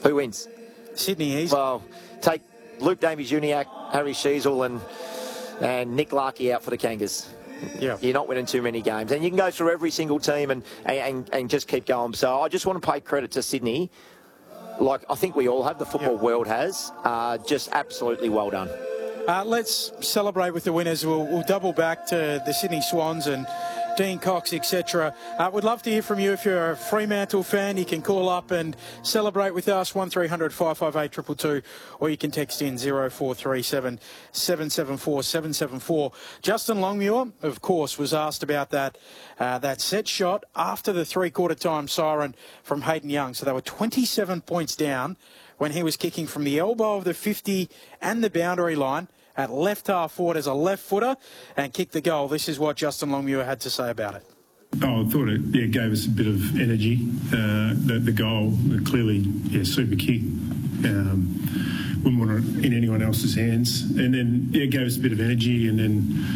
Who wins? Sydney easy. Well, take Luke Davies-Uniacke, Harry Sheasel and Nick Larkey out for the Kangas. Yeah. You're not winning too many games. And you can go through every single team and just keep going. So I just want to pay credit to Sydney. Like I think we all have, the football world has. Just absolutely well done. Let's celebrate with the winners. We'll double back to the Sydney Swans and Dean Cox, etc. We'd love to hear from you. If you're a Fremantle fan, you can call up and celebrate with us, 1300 558 222, or you can text in 0437 774 774. Justin Longmuir, of course, was asked about that set shot after the three-quarter time siren from Hayden Young. So they were 27 points down when he was kicking from the elbow of the 50 and the boundary line at left half forward as a left footer and kicked the goal. This is what Justin Longmuir had to say about it. I thought it gave us a bit of energy. The goal, clearly, super kick. Wouldn't want it in anyone else's hands. And then, it gave us a bit of energy. And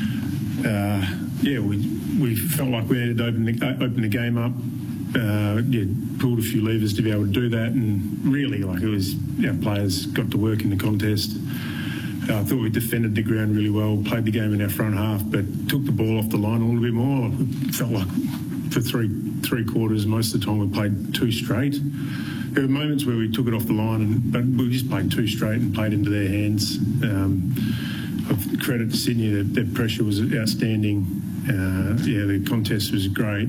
then, we felt like we had to open the game up. Pulled a few levers to be able to do that. And really, it was our players got to work in the contest. I thought we defended the ground really well, played the game in our front half, but took the ball off the line a little bit more. It felt like for three quarters, most of the time we played too straight. There were moments where we took it off the line, but we just played too straight and played into their hands. Credit to Sydney, their pressure was outstanding. The contest was great.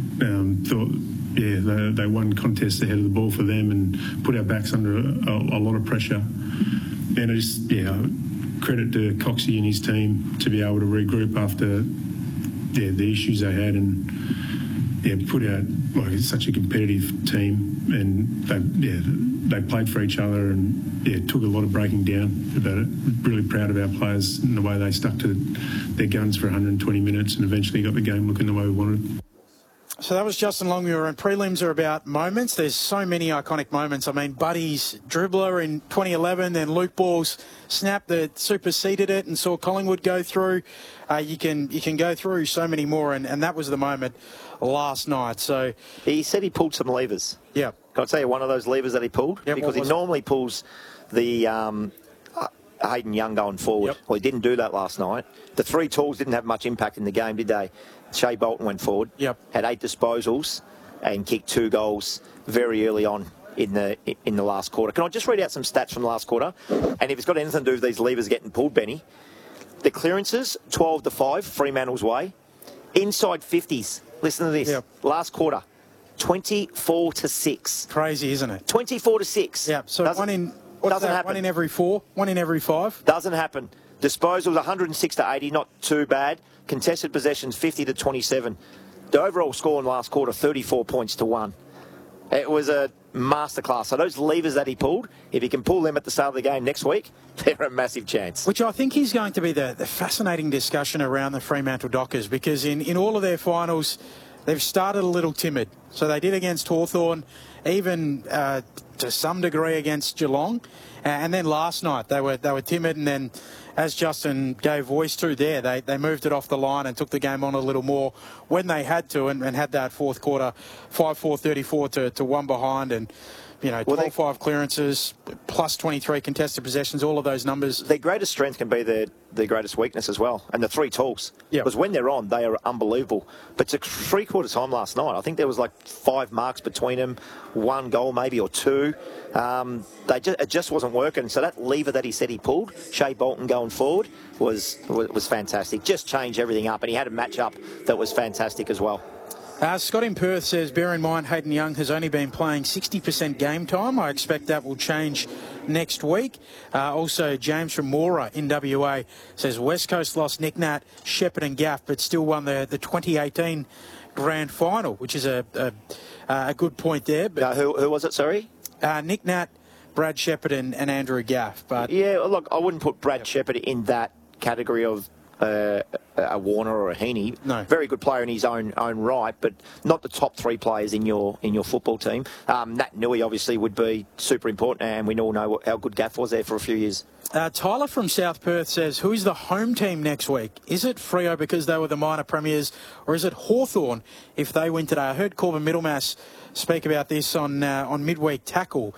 They won contest ahead of the ball for them and put our backs under a lot of pressure. And credit to Coxie and his team to be able to regroup after the issues they had and put out it's such a competitive team, and they played for each other and took a lot of breaking down about it. Really proud of our players and the way they stuck to their guns for 120 minutes and eventually got the game looking the way we wanted. So that was Justin Longmuir, and prelims are about moments. There's so many iconic moments. I mean, Buddy's dribbler in 2011, then Luke Ball's snap that superseded it and saw Collingwood go through. You can go through so many more, and that was the moment last night. So he said he pulled some levers. Yeah. Can I tell you one of those levers that he pulled? Yep, because he normally pulls the Hayden Young going forward. Yep. Well, he didn't do that last night. The three tools didn't have much impact in the game, did they? Shea Bolton went forward, had 8 disposals and kicked 2 goals very early on in the last quarter. Can I just read out some stats from the last quarter? And if it's got anything to do with these levers getting pulled, Benny, the clearances, 12-5, Fremantle's way. Inside 50s, listen to this, last quarter, 24-6. Crazy, isn't it? 24-6. Yeah, so doesn't happen. 1 in every 4, 1 in every 5. Doesn't happen. Disposals 106-80, not too bad. Contested possessions 50-27. The overall score in the last quarter, 34 points to 1. It was a masterclass. So those levers that he pulled, if he can pull them at the start of the game next week, they're a massive chance. Which I think is going to be the fascinating discussion around the Fremantle Dockers, because in all of their finals, they've started a little timid. So they did against Hawthorn, even to some degree against Geelong. And then last night they were timid, and then as Justin gave voice to there, they moved it off the line and took the game on a little more when they had to, and had that fourth quarter 5-4-34 to 1 behind, and 12-5 clearances, plus 23 contested possessions, all of those numbers. Their greatest strength can be their greatest weakness as well, and the 3 tools. Because when they're on, they are unbelievable. But to three-quarter time last night, I think there was 5 marks between them, 1 goal maybe or 2. It just wasn't working. So that lever that he said he pulled, Shea Bolton going forward, was fantastic. Just changed everything up, and he had a match-up that was fantastic as well. Scott in Perth says, bear in mind Hayden Young has only been playing 60% game time. I expect that will change next week. Also, James from Mora in WA says West Coast lost Nick Nat, Shepherd and Gaff, but still won the 2018 grand final, which is a good point there. But who was it, sorry? Nick Nat, Brad Shepherd and Andrew Gaff. But yeah, look, I wouldn't put Brad Shepherd in that category of a Warner or a Heaney. No. Very good player in his own right, but not the top 3 players in your football team. Nat Nui obviously would be super important, and we all know how good Gaff was there for a few years. Tyler from South Perth says, who is the home team next week? Is it Freo because they were the minor premiers, or is it Hawthorn if they win today? I heard Corbin Middlemass speak about this on midweek tackle.